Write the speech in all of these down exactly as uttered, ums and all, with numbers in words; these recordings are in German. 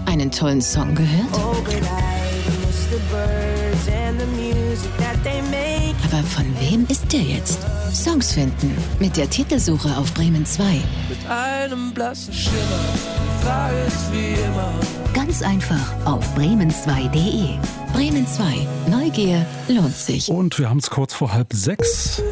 einen tollen Song gehört? Aber von wem ist der jetzt? Songs finden mit der Titelsuche auf Bremen zwei. Mit einem blassen Schimmer, die Frage ist wie immer. Ganz einfach auf bremen zwei punkt de. Bremen zwei. Neugier lohnt sich. Und wir haben es kurz vor halb sechs.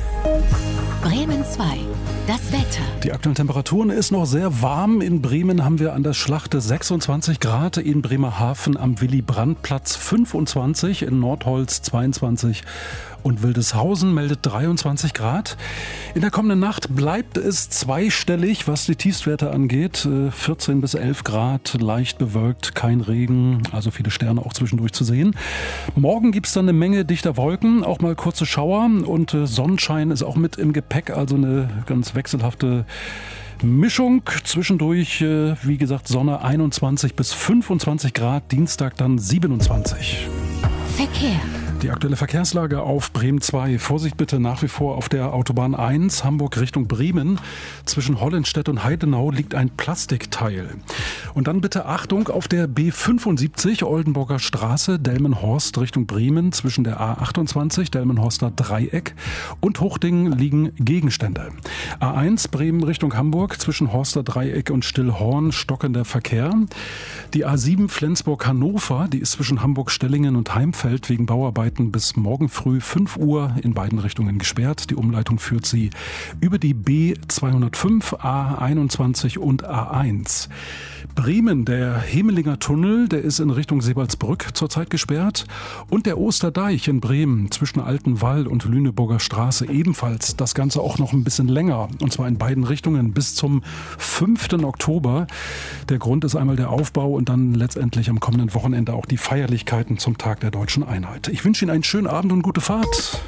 Bremen zwei. Das Wetter. Die aktuellen Temperaturen ist noch sehr warm. In Bremen haben wir an der Schlachte sechsundzwanzig Grad, in Bremerhaven am Willy-Brandt-Platz fünfundzwanzig, in Nordholz zweiundzwanzig und Wildeshausen meldet dreiundzwanzig Grad. In der kommenden Nacht bleibt es zweistellig, was die Tiefstwerte angeht. vierzehn bis elf Grad, leicht bewölkt, kein Regen, also viele Sterne auch zwischendurch zu sehen. Morgen gibt es dann eine Menge dichter Wolken, auch mal kurze Schauer und Sonnenschein ist auch mit im Gepäck, also eine ganz wechselhafte Mischung. Zwischendurch, wie gesagt, Sonne einundzwanzig bis fünfundzwanzig Grad, Dienstag dann siebenundzwanzig. Verkehr. Die aktuelle Verkehrslage auf Bremen zwei. Vorsicht bitte nach wie vor auf der Autobahn eins, Hamburg Richtung Bremen. Zwischen Hollenstedt und Heidenau liegt ein Plastikteil. Und dann bitte Achtung auf der B fünfundsiebzig, Oldenburger Straße, Delmenhorst Richtung Bremen. Zwischen der A achtundzwanzig, Delmenhorster Dreieck und Hochding liegen Gegenstände. A eins, Bremen Richtung Hamburg, zwischen Horster Dreieck und Stillhorn stockender Verkehr. Die A sieben, Flensburg-Hannover, die ist zwischen Hamburg-Stellingen und Heimfeld wegen Bauarbeiten bis morgen früh fünf Uhr in beiden Richtungen gesperrt. Die Umleitung führt sie über die B zweihundertfünf, A einundzwanzig und A eins. Bremen, der Hemelinger Tunnel, der ist in Richtung Sebalsbrück zurzeit gesperrt. Und der Osterdeich in Bremen zwischen Altenwall und Lüneburger Straße ebenfalls. Das Ganze auch noch ein bisschen länger. Und zwar in beiden Richtungen bis zum fünften Oktober. Der Grund ist einmal der Aufbau und dann letztendlich am kommenden Wochenende auch die Feierlichkeiten zum Tag der Deutschen Einheit. Ich wünsche Ihnen einen schönen Abend und gute Fahrt.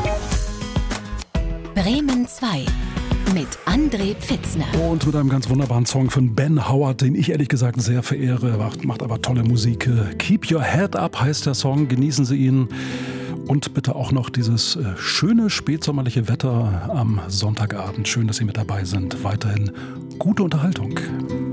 Bremen zwei. Mit André Pfitzner. Und mit einem ganz wunderbaren Song von Ben Howard, den ich ehrlich gesagt sehr verehre. Macht, macht aber tolle Musik. Keep Your Head Up heißt der Song. Genießen Sie ihn. Und bitte auch noch dieses schöne spätsommerliche Wetter am Sonntagabend. Schön, dass Sie mit dabei sind. Weiterhin gute Unterhaltung.